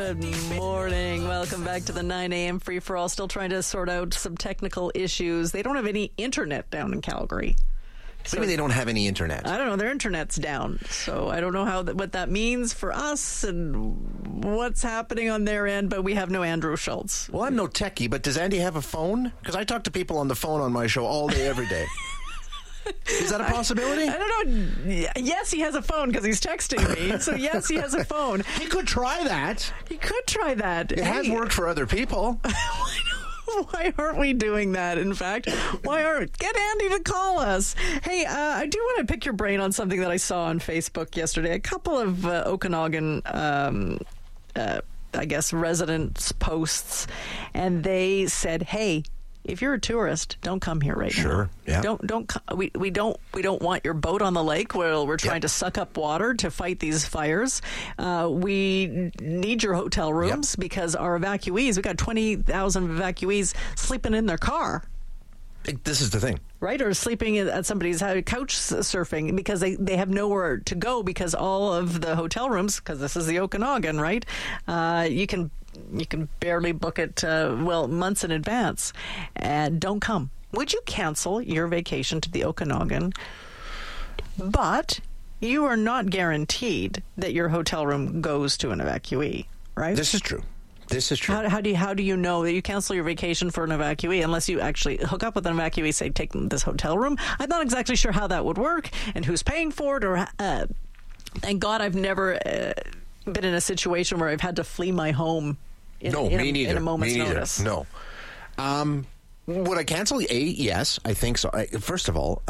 Good morning. Welcome back to the 9 a.m. Free for All. Still trying to sort out some technical issues. They don't have any internet down in Calgary. Maybe they don't have any internet. I don't know. Their internet's down. So I don't know what that means for us and what's happening on their end, but we have no Andrew Schultz. Well, I'm no techie, but does Andy have a phone? Because I talk to people on the phone on my show all day, every day. Is that a possibility? I don't know. Yes, he has a phone because he's texting me. So yes, he has a phone. He could try that. He could try that. It has worked for other people. Why aren't we doing that, in fact? Get Andy to call us. Hey, I do want to pick your brain on something that I saw on Facebook yesterday. A couple of Okanagan, I guess, residents' posts, and they said, hey, if you're a tourist, don't come here right now. Sure. Yeah. Don't. We don't want your boat on the lake where we're trying to suck up water to fight these fires. We need your hotel rooms because our evacuees. We got 20,000 evacuees sleeping in their car. This is the thing. Right, or sleeping at somebody's house, couch surfing, because they have nowhere to go because all of the hotel rooms, because this is the Okanagan, right? You can barely book it, months in advance. And don't come. Would you cancel your vacation to the Okanagan? But you are not guaranteed that your hotel room goes to an evacuee, right? This is true. This is true. How do you know that you cancel your vacation for an evacuee unless you actually hook up with an evacuee, say, take this hotel room? I'm not exactly sure how that would work and who's paying for it. Or thank God I've never been in a situation where I've had to flee my home in a moment's notice. No. Would I cancel? Yes, I think so. First of all,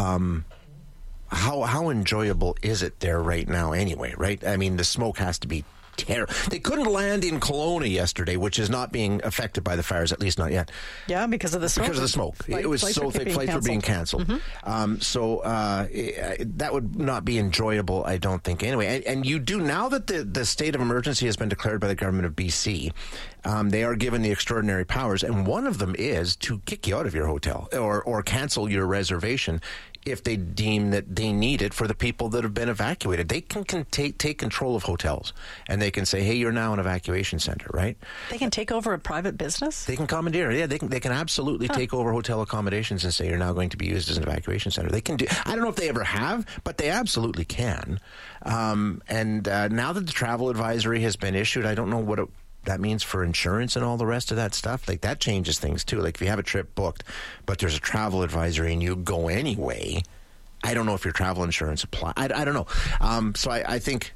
how enjoyable is it there right now anyway, right? I mean, the smoke has to be terrible. They couldn't land in Kelowna yesterday, which is not being affected by the fires, at least not yet. Yeah, because of the smoke. Because of the smoke. It was so thick, flights were being canceled. Mm-hmm. That would not be enjoyable, I don't think, anyway. And you do, now that the state of emergency has been declared by the government of BC, they are given the extraordinary powers, and one of them is to kick you out of your hotel or cancel your reservation if they deem that they need it for the people that have been evacuated. They can take control of hotels, and they can say, hey, you're now an evacuation center, right? They can take over a private business? They can commandeer. Yeah, they can absolutely take over hotel accommodations and say you're now going to be used as an evacuation center. They can do. I don't know if they ever have, but they absolutely can. Now that the travel advisory has been issued, I don't know what that means for insurance and all the rest of that stuff. Like, that changes things too. Like, if you have a trip booked, but there's a travel advisory and you go anyway, I don't know if your travel insurance applies. I don't know. So I think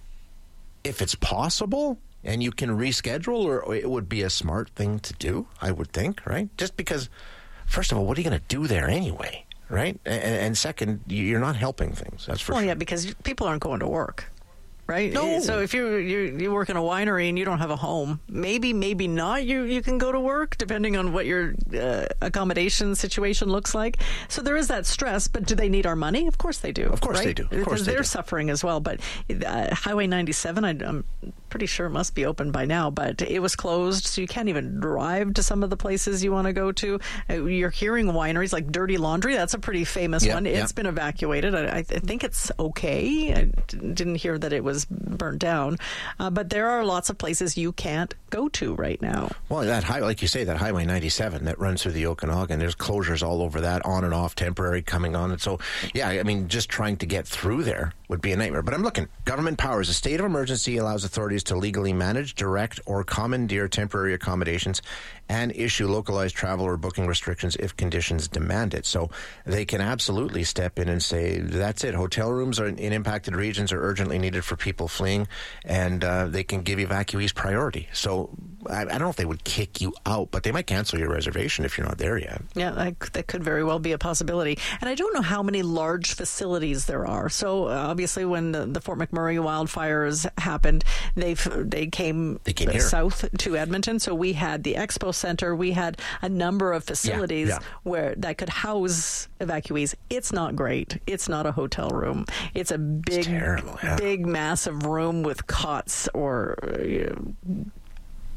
if it's possible and you can reschedule, or it would be a smart thing to do, I would think, right? Just because, first of all, what are you going to do there anyway, right? And second, you're not helping things. That's for sure. Well, yeah, because people aren't going to work. Right? No. So if you work in a winery and you don't have a home, maybe not, you can go to work depending on what your accommodation situation looks like. So there is that stress, but do they need our money? Of course they do. Of course they do. Because they're suffering as well. But Highway 97, I'm pretty sure it must be open by now, but it was closed, so you can't even drive to some of the places you want to go to. You're hearing wineries like Dirty Laundry. That's a pretty famous one. It's been evacuated. I think it's okay. I didn't hear that it was burnt down, but there are lots of places you can't go to right now. Well, like you say, that Highway 97 that runs through the Okanagan, there's closures all over that, on and off, temporary, coming on. And so, yeah, I mean, just trying to get through there would be a nightmare. But I'm looking. Government powers. A state of emergency allows authorities to legally manage, direct, or commandeer temporary accommodations and issue localized travel or booking restrictions if conditions demand it. So they can absolutely step in and say, that's it. Hotel rooms in impacted regions are urgently needed for people fleeing, and they can give evacuees priority. So I don't know if they would kick you out, but they might cancel your reservation if you're not there yet. Yeah, that could very well be a possibility. And I don't know how many large facilities there are. So obviously when the Fort McMurray wildfires happened, they came south to Edmonton. So we had the Expo Center. We had a number of facilities where that could house evacuees. It's not great. It's not a hotel room. It's a big, big, massive room with cots or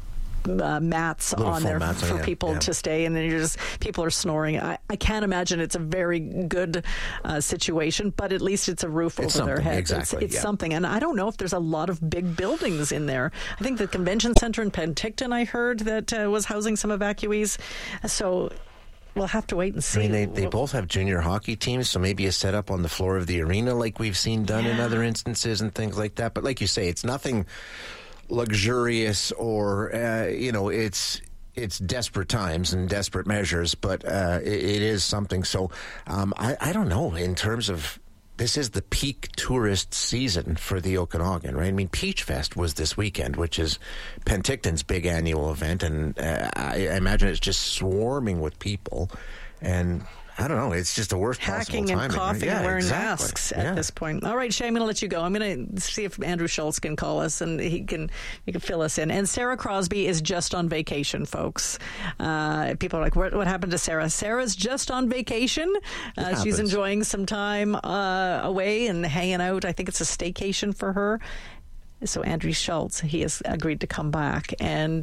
mats on there for people to stay, and then people are snoring. I can't imagine it's a very good situation, but at least it's a roof over their heads. Exactly, it's something. And I don't know if there's a lot of big buildings in there. I think the convention center in Penticton, I heard, that was housing some evacuees. So we'll have to wait and see. I mean, they both have junior hockey teams, so maybe a setup on the floor of the arena like we've seen done in other instances and things like that. But like you say, it's nothing luxurious or, it's desperate times and desperate measures, but it is something. So I don't know, in terms of, this is the peak tourist season for the Okanagan, right? I mean, Peach Fest was this weekend, which is Penticton's big annual event, and I imagine it's just swarming with people. And I don't know, it's just the worst possible timing. Hacking and coughing and wearing exactly. masks at this point. All right, Shay, I'm going to let you go. I'm going to see if Andrew Schultz can call us and he can fill us in. And Sarah Crosby is just on vacation, folks. People are like, what happened to Sarah? Sarah's just on vacation. She's enjoying some time away and hanging out. I think it's a staycation for her. So Andrew Schultz, he has agreed to come back and,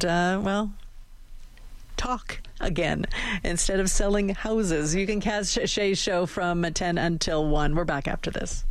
talk again instead of selling houses. You can catch Shay's show from 10 until 1. We're back after this.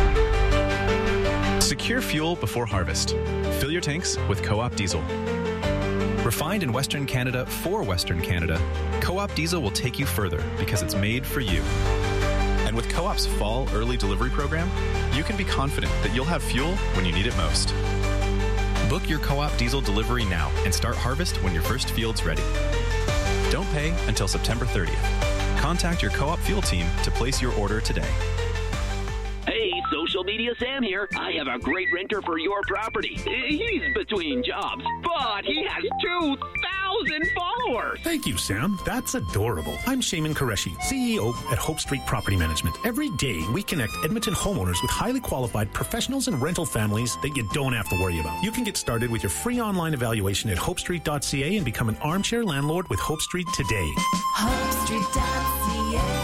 Secure fuel before harvest. Fill your tanks with Co-op Diesel. Refined in Western Canada for Western Canada, Co-op Diesel will take you further because it's made for you. And with Co-op's fall early delivery program, you can be confident that you'll have fuel when you need it most. Book your Co-op Diesel delivery now and start harvest when your first field's ready. Don't pay until September 30th. Contact your Co-op fuel team to place your order today. Hey, Social Media Sam here. I have a great renter for your property. He's between jobs, but he has 2,000 followers. Thank you, Sam. That's adorable. I'm Shayman Qureshi, CEO at Hope Street Property Management. Every day, we connect Edmonton homeowners with highly qualified professionals and rental families that you don't have to worry about. You can get started with your free online evaluation at hopestreet.ca and become an armchair landlord with Hope Street today. hopestreet.ca.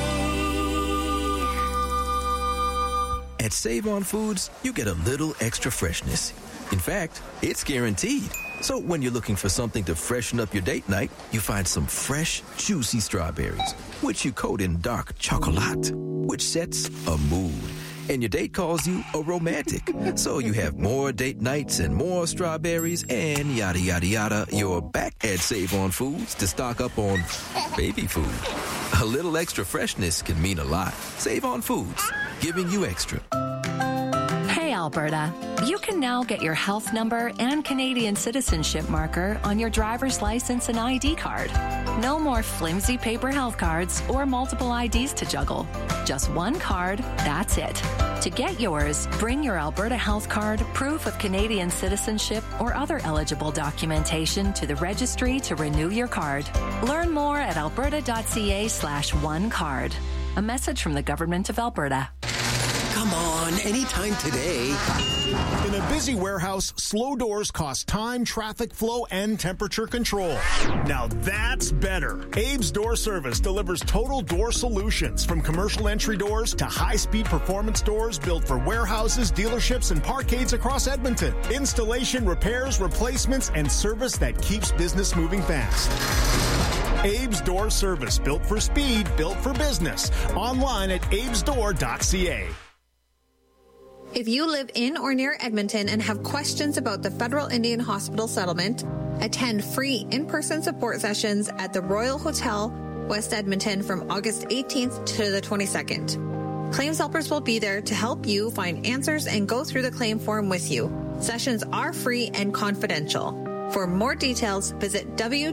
At Save On Foods, you get a little extra freshness. In fact, it's guaranteed. So when you're looking for something to freshen up your date night, you find some fresh, juicy strawberries, which you coat in dark chocolate, which sets a mood. And your date calls you a romantic. So you have more date nights and more strawberries and yada, yada, yada. You're back at Save On Foods to stock up on baby food. A little extra freshness can mean a lot. Save On Foods, giving you extra. Hey, Alberta. You can now get your health number and Canadian citizenship marker on your driver's license and ID card. No more flimsy paper health cards or multiple IDs to juggle. Just one card, that's it. To get yours, bring your Alberta health card, proof of Canadian citizenship, or other eligible documentation to the registry to renew your card. Learn more at alberta.ca/onecard. A message from the Government of Alberta. Come on, anytime today. In a busy warehouse, slow doors cost time, traffic flow, and temperature control. Now that's better. Abe's Door Service delivers total door solutions, from commercial entry doors to high-speed performance doors built for warehouses, dealerships, and parkades across Edmonton. Installation, repairs, replacements, and service that keeps business moving fast. Abe's Door Service, built for speed, built for business. Online at abesdoor.ca. If you live in or near Edmonton and have questions about the Federal Indian Hospital settlement, attend free in-person support sessions at the Royal Hotel, West Edmonton from August 18th to the 22nd. Claims helpers will be there to help you find answers and go through the claim form with you. Sessions are free and confidential. For more details, visit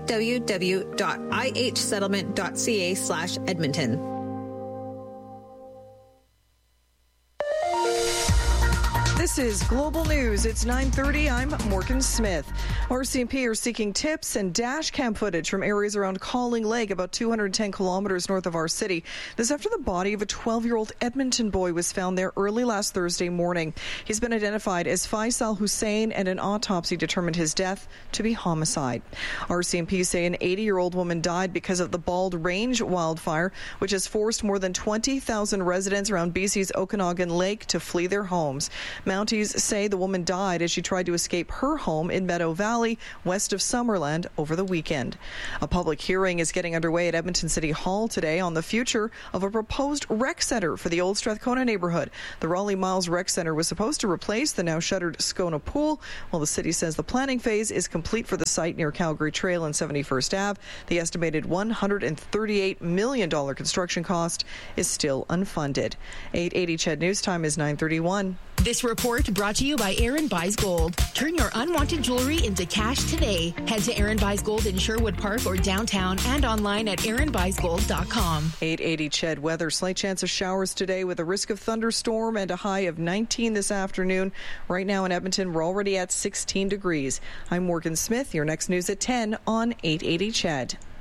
www.ihsettlement.ca/Edmonton. This is Global News. It's 9:30. I'm Morgan Smith. RCMP are seeking tips and dash cam footage from areas around Calling Lake, about 210 kilometers north of our city. This after the body of a 12-year-old Edmonton boy was found there early last Thursday morning. He's been identified as Faisal Hussein, and an autopsy determined his death to be homicide. RCMP say an 80-year-old woman died because of the Bald Range wildfire, which has forced more than 20,000 residents around BC's Okanagan Lake to flee their homes. Mount Mounties say the woman died as she tried to escape her home in Meadow Valley, west of Summerland, over the weekend. A public hearing is getting underway at Edmonton City Hall today on the future of a proposed rec center for the old Strathcona neighborhood. The Raleigh Miles Rec Center was supposed to replace the now shuttered Scona Pool. While the city says the planning phase is complete for the site near Calgary Trail and 71st Ave, the estimated $138 million construction cost is still unfunded. 880 CHED News Time is 9:31. This report brought to you by Aaron Buys Gold. Turn your unwanted jewelry into cash today. Head to Aaron Buys Gold in Sherwood Park or downtown and online at aaronbuysgold.com. 880 CHED weather. Slight chance of showers today with a risk of thunderstorm and a high of 19 this afternoon. Right now in Edmonton, we're already at 16 degrees. I'm Morgan Smith. Your next news at 10 on 880 CHED.